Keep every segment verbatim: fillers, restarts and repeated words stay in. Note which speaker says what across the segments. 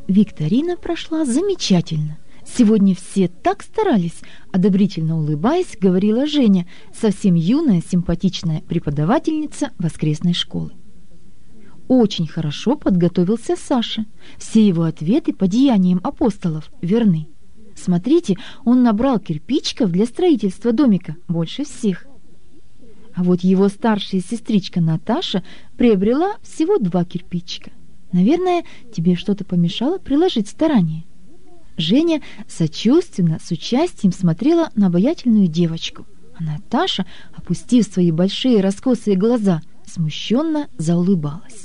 Speaker 1: Викторина прошла замечательно. Сегодня все так старались, одобрительно улыбаясь, говорила Женя, совсем юная, симпатичная преподавательница воскресной школы. Очень хорошо подготовился Саша. Все его ответы по деяниям апостолов верны. Смотрите, он набрал кирпичиков для строительства домика больше всех. А вот его старшая сестричка Наташа приобрела всего два кирпичика. Наверное, тебе что-то помешало приложить старание. Женя сочувственно, с участием смотрела на обаятельную девочку, а Наташа, опустив свои большие раскосые глаза, смущенно заулыбалась.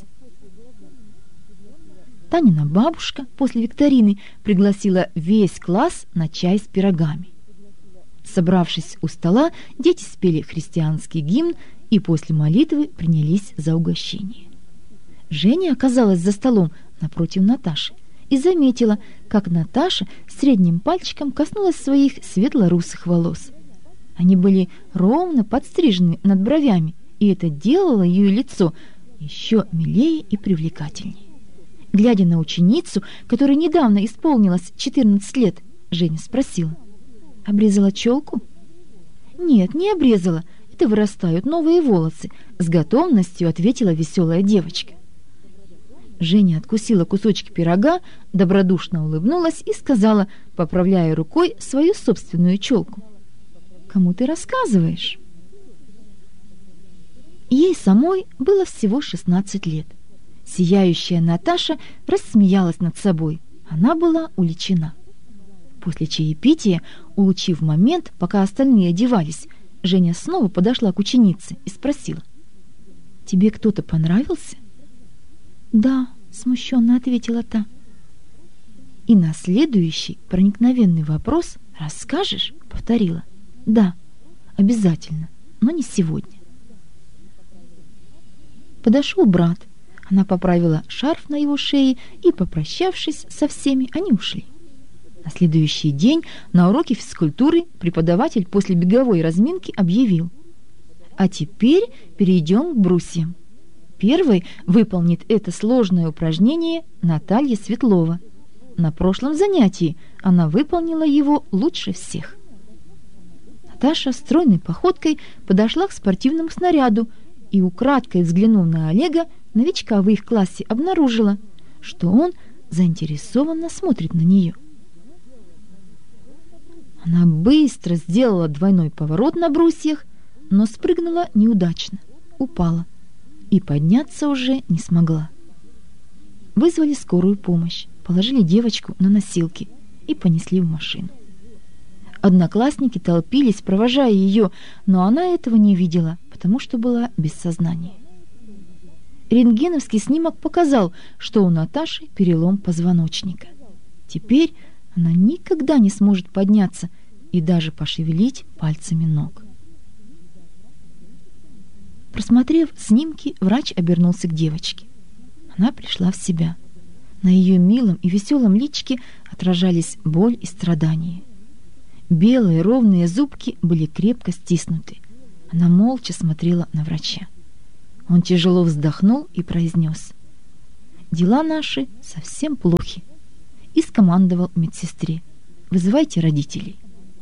Speaker 1: Танина бабушка после викторины пригласила весь класс на чай с пирогами. Собравшись у стола, дети спели христианский гимн и после молитвы принялись за угощение. Женя оказалась за столом напротив Наташи и заметила, как Наташа средним пальчиком коснулась своих светло-русых волос. Они были ровно подстрижены над бровями, и это делало ее лицо еще милее и привлекательнее. Глядя на ученицу, которой недавно исполнилось четырнадцать лет, Женя спросила: «Обрезала челку?» «Нет, не обрезала. Это вырастают новые волосы», — с готовностью ответила веселая девочка. Женя откусила кусочки пирога, добродушно улыбнулась и сказала, поправляя рукой свою собственную челку: «Кому ты рассказываешь?» Ей самой было всего шестнадцать лет. Сияющая Наташа рассмеялась над собой. Она была уличена. После чаепития, улучив момент, пока остальные одевались, Женя снова подошла к ученице и спросила: «Тебе кто-то понравился?» «Да», — смущенно ответила та. И на следующий проникновенный вопрос: «Расскажешь?» — повторила: «Да, обязательно, но не сегодня». Подошел брат. Она поправила шарф на его шее, и, попрощавшись со всеми, они ушли. На следующий день на уроке физкультуры преподаватель после беговой разминки объявил: «А теперь перейдем к брусьям. Первой выполнит это сложное упражнение Наталья Светлова. На прошлом занятии она выполнила его лучше всех». Наташа стройной походкой подошла к спортивному снаряду и, украдкой взглянув на Олега, новичка в их классе, обнаружила, что он заинтересованно смотрит на нее. Она быстро сделала двойной поворот на брусьях, но спрыгнула неудачно, упала и подняться уже не смогла. Вызвали скорую помощь, положили девочку на носилки и понесли в машину. Одноклассники толпились, провожая ее, но она этого не видела, потому что была без сознания. Рентгеновский снимок показал, что у Наташи перелом позвоночника. Теперь она никогда не сможет подняться и даже пошевелить пальцами ног. Просмотрев снимки, врач обернулся к девочке. Она пришла в себя. На ее милом и веселом личике отражались боль и страдания. Белые ровные зубки были крепко стиснуты. Она молча смотрела на врача. Он тяжело вздохнул и произнес: «Дела наши совсем плохи», и скомандовал медсестре: «Вызывайте родителей».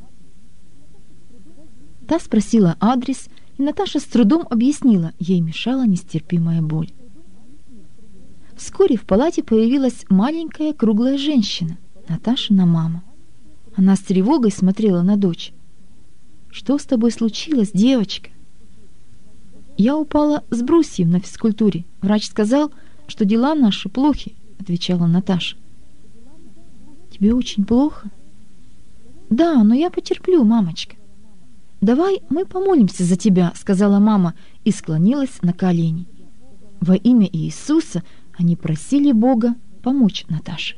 Speaker 1: Та спросила адрес, и Наташа с трудом объяснила, ей мешала нестерпимая боль. Вскоре в палате появилась маленькая круглая женщина, Наташина мама. Она с тревогой смотрела на дочь. «Что с тобой случилось, девочка?» «Я упала с брусьев на физкультуре. Врач сказал, что дела наши плохи», — отвечала Наташа. «Тебе очень плохо?» «Да, но я потерплю, мамочка». «Давай мы помолимся за тебя», — сказала мама и склонилась на колени. Во имя Иисуса они просили Бога помочь Наташе.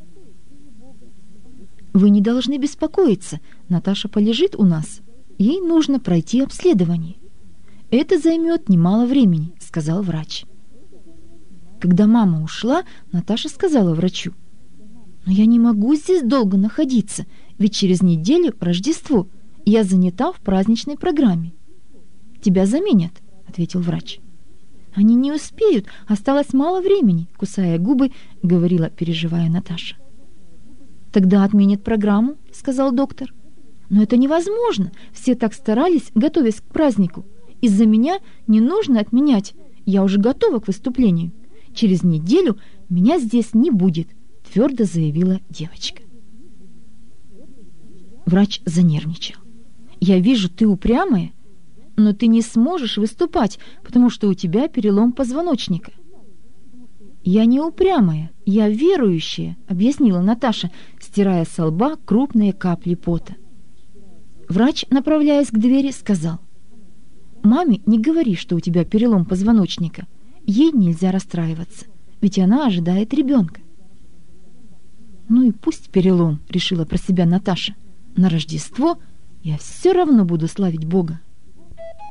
Speaker 1: «Вы не должны беспокоиться. Наташа полежит у нас. Ей нужно пройти обследование. Это займет немало времени», — сказал врач. Когда мама ушла, Наташа сказала врачу: «Но я не могу здесь долго находиться, ведь через неделю Рождество. Я занята в праздничной программе». «Тебя заменят», — ответил врач. Они не успеют, осталось мало времени, кусая губы, говорила, переживая Наташа. Тогда отменят программу, сказал доктор. Но это невозможно, все так старались, готовясь к празднику. Из-за меня не нужно отменять, я уже готова к выступлению. Через неделю меня здесь не будет, твердо заявила девочка. Врач занервничал. Я вижу, ты упрямая, но ты не сможешь выступать, потому что у тебя перелом позвоночника. Я не упрямая, я верующая, объяснила Наташа, стирая со лба крупные капли пота. Врач, направляясь к двери, сказал: «Маме не говори, что у тебя перелом позвоночника. Ей нельзя расстраиваться, ведь она ожидает ребенка». «Ну и пусть перелом», — решила про себя Наташа. «На Рождество я все равно буду славить Бога».